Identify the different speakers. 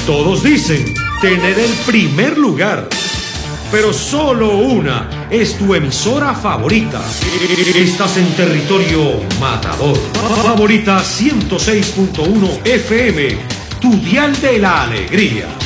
Speaker 1: Todos dicen tener el primer lugar, pero solo una es tu emisora favorita. Estás en territorio matador. Favorita 106.1 FM, tu dial de la alegría.